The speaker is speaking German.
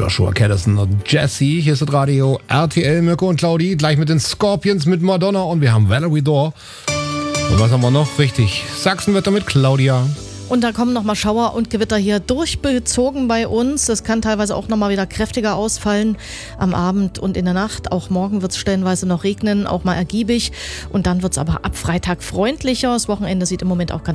Joshua Caddison und Jesse. Hier ist das Radio RTL, Mirko und Claudi. Gleich mit den Scorpions, mit Madonna und wir haben Valerie Dorr. Und was haben wir noch? Richtig, Sachsenwetter mit Claudia. Und da kommen nochmal Schauer und Gewitter hier durchbezogen bei uns. Es kann teilweise auch nochmal wieder kräftiger ausfallen am Abend und in der Nacht. Auch morgen wird es stellenweise noch regnen, auch mal ergiebig. Und dann wird es aber ab Freitag freundlicher. Das Wochenende sieht im Moment auch ganz